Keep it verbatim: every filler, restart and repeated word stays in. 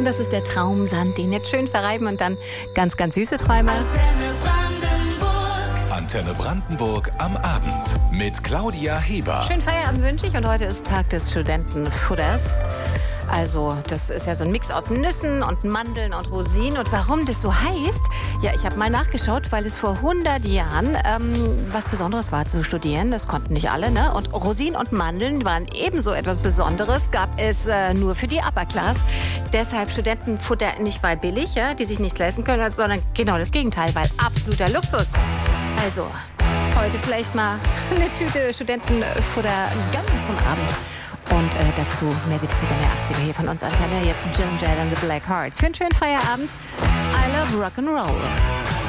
Das ist der Traumsand, den jetzt schön verreiben und dann ganz, ganz süße Träume. Antenne Brandenburg. Antenne Brandenburg am Abend mit Claudia Heber. Schönen Feierabend wünsche ich und heute ist Tag des Studentenfutters. Also das ist ja so ein Mix aus Nüssen und Mandeln und Rosinen. Und warum das so heißt? Ja, ich habe mal nachgeschaut, weil es vor hundert Jahren ähm, was Besonderes war zu studieren. Das konnten nicht alle, ne? Und Rosinen und Mandeln waren ebenso etwas Besonderes. Gab es äh, nur für die Upper Class. Deshalb Studentenfutter nicht weil billig, ja, die sich nichts leisten können, sondern genau das Gegenteil, weil absoluter Luxus. Also heute vielleicht mal eine Tüte Studentenfutter ganz zum Abend. Und äh, dazu mehr siebziger, mehr achtziger hier von uns Antenne. Jetzt Jim Jett and the Black Hearts. Für einen schönen Feierabend. I love Rock'n'Roll.